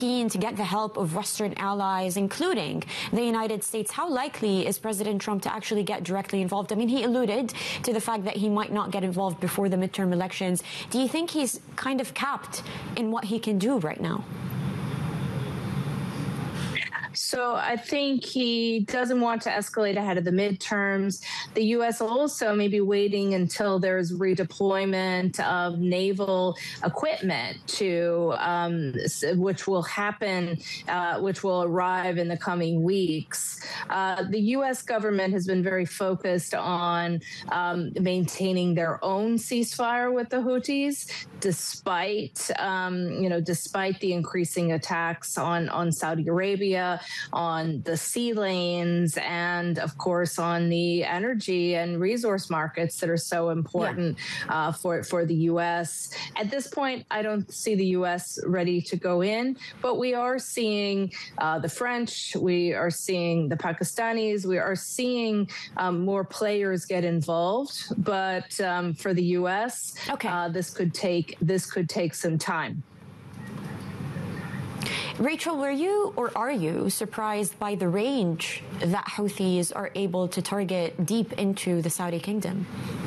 keen to get the help of Western allies, including the United States. How likely is President Trump to actually get directly involved? I mean, he alluded to the fact that he might not get involved before the midterm elections. Do you think he's kind of capped in what he can do right now? So I think he doesn't want to escalate ahead of the midterms. The U.S. also may be waiting until there's redeployment of naval equipment to which will happen, which will arrive in the coming weeks. The U.S. government has been very focused on maintaining their own ceasefire with the Houthis, despite despite the increasing attacks on Saudi Arabia, on the sea lanes, and of course on the energy and resource markets that are so important for the U.S. At this point, I don't see the U.S. ready to go in, but we are seeing the French, we are seeing the Pakistanis, we are seeing more players get involved. But for the U.S., this could take some time. Rachel, were you or are you surprised by the range that Houthis are able to target deep into the Saudi kingdom?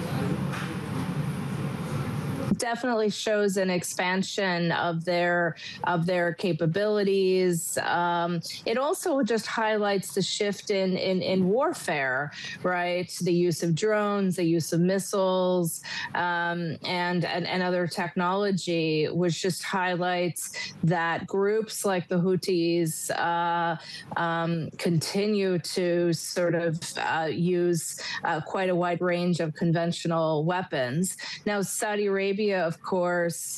Definitely shows an expansion of their capabilities. It also just highlights the shift in warfare, right? The use of drones, the use of missiles, and other technology, which just highlights that groups like the Houthis continue to sort of use quite a wide range of conventional weapons. Now, Saudi Arabia, of course,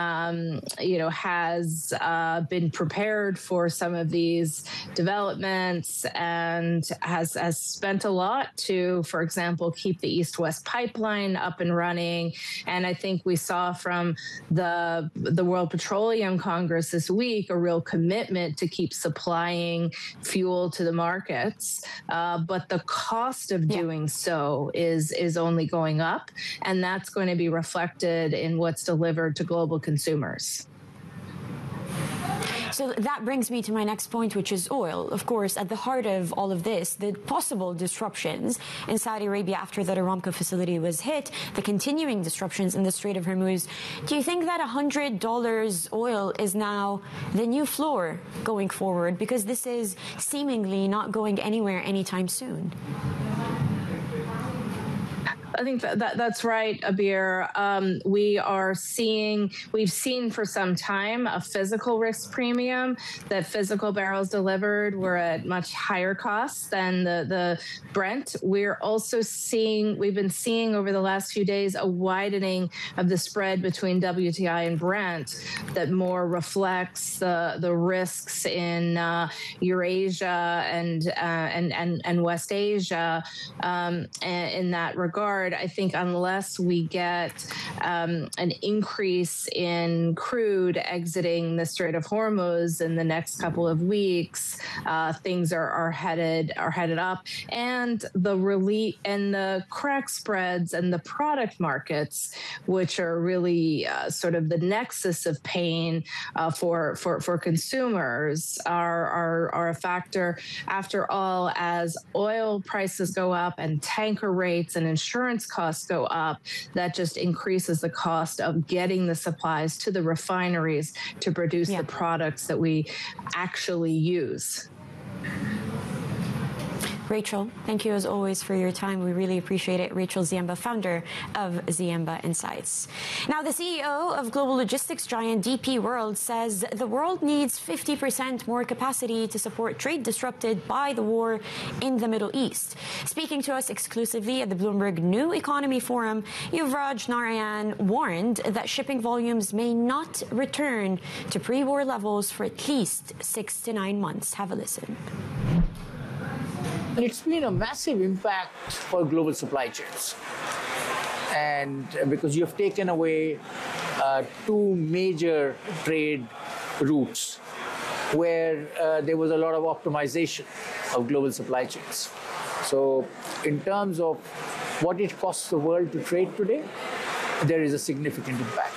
has been prepared for some of these developments and has spent a lot to, for example, keep the East-West pipeline up and running. And I think we saw from the World Petroleum Congress this week a real commitment to keep supplying fuel to the markets. But the cost of doing so is only going up, and that's going to be reflected in what's delivered to global consumers. So that brings me to my next point, which is oil. Of course, at the heart of all of this, the possible disruptions in Saudi Arabia after the Aramco facility was hit, the continuing disruptions in the Strait of Hormuz. Do you think that $100 oil is now the new floor going forward? Because this is seemingly not going anywhere anytime soon. I think that's right, Abir. We've seen for some time a physical risk premium, that physical barrels delivered were at much higher costs than the Brent. We've been seeing over the last few days a widening of the spread between WTI and Brent that more reflects the risks in Eurasia and West Asia in that regard. I think unless we get an increase in crude exiting the Strait of Hormuz in the next couple of weeks, things are headed up, and the crack spreads and the product markets, which are really sort of the nexus of pain for consumers, are a factor. After all, as oil prices go up and tanker rates and insurance costs go up, that just increases the cost of getting the supplies to the refineries to produce the products that we actually use. Rachel, thank you as always for your time. We really appreciate it. Rachel Ziemba, founder of Ziemba Insights. Now, the CEO of global logistics giant DP World says the world needs 50% more capacity to support trade disrupted by the war in the Middle East. Speaking to us exclusively at the Bloomberg New Economy Forum, Yuvraj Narayan warned that shipping volumes may not return to pre-war levels for at least 6 to 9 months. Have a listen. It's been a massive impact for global supply chains. And because you've taken away two major trade routes where there was a lot of optimization of global supply chains. So in terms of what it costs the world to trade today, there is a significant impact.